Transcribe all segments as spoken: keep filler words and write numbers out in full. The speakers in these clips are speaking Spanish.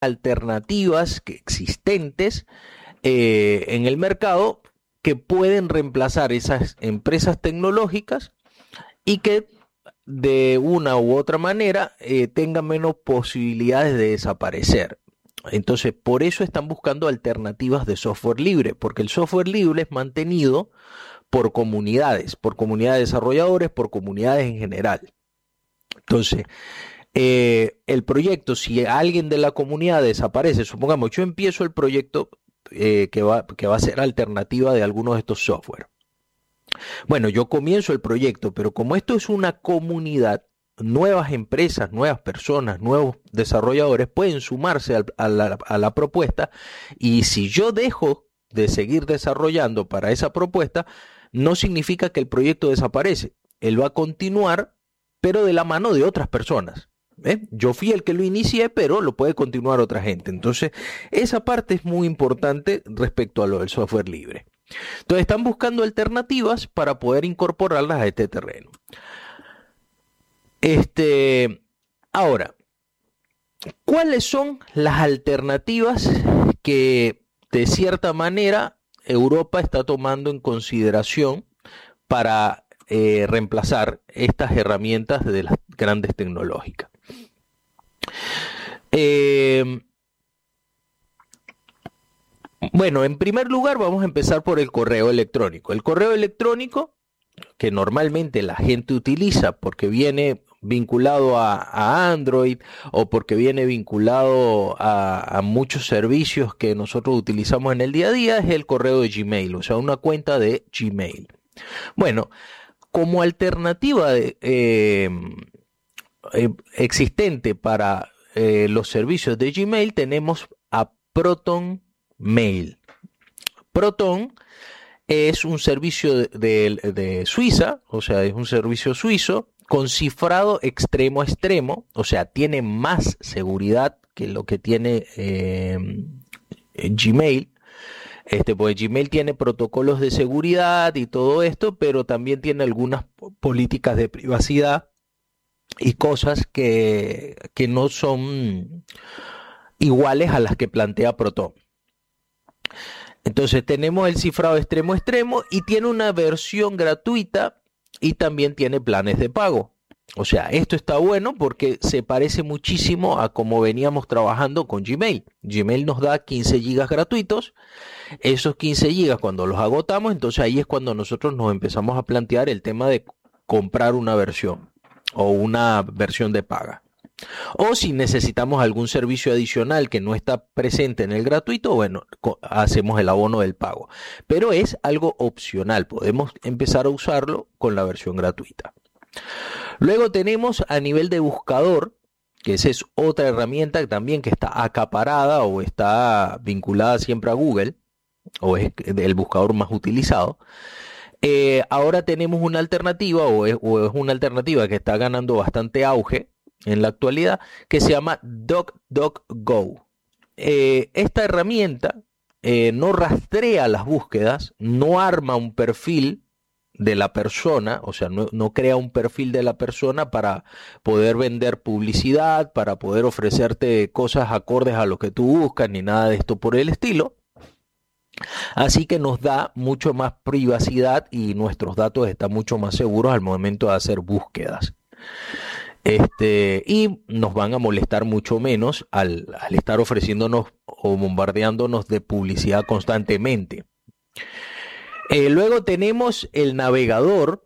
alternativas que existentes eh, en el mercado que pueden reemplazar esas empresas tecnológicas y que de una u otra manera eh, tengan menos posibilidades de desaparecer. Entonces, por eso están buscando alternativas de software libre, porque el software libre es mantenido por comunidades, por comunidades de desarrolladores, por comunidades en general. Entonces, eh, el proyecto, si alguien de la comunidad desaparece, supongamos, yo empiezo el proyecto eh, que va, que va a ser alternativa de algunos de estos software. Bueno, yo comienzo el proyecto, pero como esto es una comunidad, nuevas empresas, nuevas personas, nuevos desarrolladores pueden sumarse a, a, la, a la propuesta, y si yo dejo de seguir desarrollando para esa propuesta, no significa que el proyecto desaparece. Él va a continuar, pero de la mano de otras personas. ¿Eh? Yo fui el que lo inicié, pero lo puede continuar otra gente. Entonces, esa parte es muy importante respecto a lo del software libre. Entonces, están buscando alternativas para poder incorporarlas a este terreno. Este, ahora, ¿cuáles son las alternativas que de cierta manera Europa está tomando en consideración para eh, reemplazar estas herramientas de las grandes tecnológicas? Eh, bueno, en primer lugar vamos a empezar por el correo electrónico. El correo electrónico, que normalmente la gente utiliza porque viene vinculado a, a Android o porque viene vinculado a, a muchos servicios que nosotros utilizamos en el día a día, es el correo de Gmail, o sea, una cuenta de Gmail. Bueno, como alternativa de, eh, eh, existente para eh, los servicios de Gmail tenemos a Proton Mail. Proton es un servicio de, de, de Suiza, o sea, es un servicio suizo con cifrado extremo a extremo, o sea, tiene más seguridad que lo que tiene eh, Gmail. Este, pues Gmail tiene protocolos de seguridad y todo esto, pero también tiene algunas políticas de privacidad y cosas que, que no son iguales a las que plantea Proton. Entonces tenemos el cifrado extremo a extremo y tiene una versión gratuita y también tiene planes de pago. O sea, esto está bueno porque se parece muchísimo a cómo veníamos trabajando con Gmail. Gmail nos da quince gigas gratuitos. Esos quince gigas cuando los agotamos, entonces ahí es cuando nosotros nos empezamos a plantear el tema de comprar una versión o una versión de paga. O si necesitamos algún servicio adicional que no está presente en el gratuito, bueno, hacemos el abono del pago. Pero es algo opcional, podemos empezar a usarlo con la versión gratuita. Luego tenemos a nivel de buscador, que esa es otra herramienta también que está acaparada o está vinculada siempre a Google, o es el buscador más utilizado. Eh, ahora tenemos una alternativa, o es, o es una alternativa que está ganando bastante auge en la actualidad, que se llama DuckDuckGo. Eh, esta herramienta eh, no rastrea las búsquedas, no arma un perfil de la persona, o sea, no, no crea un perfil de la persona para poder vender publicidad, para poder ofrecerte cosas acordes a lo que tú buscas, ni nada de esto por el estilo. Así que nos da mucho más privacidad y nuestros datos están mucho más seguros al momento de hacer búsquedas. Este, y nos van a molestar mucho menos al, al estar ofreciéndonos o bombardeándonos de publicidad constantemente. Eh, luego tenemos el navegador,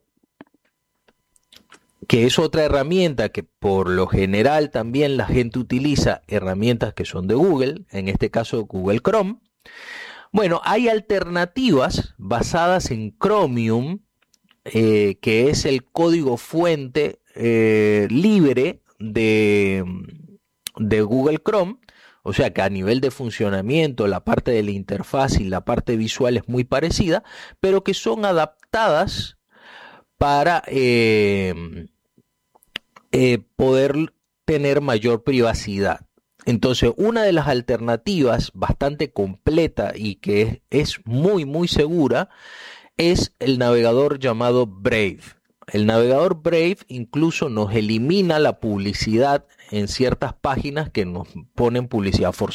que es otra herramienta que por lo general también la gente utiliza herramientas que son de Google, en este caso Google Chrome. Bueno, hay alternativas basadas en Chromium, eh, que es el código fuente eh, libre de, de Google Chrome. O sea que a nivel de funcionamiento, la parte de la interfaz y la parte visual es muy parecida, pero que son adaptadas para eh, eh, poder tener mayor privacidad. Entonces, una de las alternativas bastante completa y que es, es muy, muy segura es el navegador llamado Brave. El navegador Brave incluso nos elimina la publicidad en ciertas páginas que nos ponen publicidad forzada.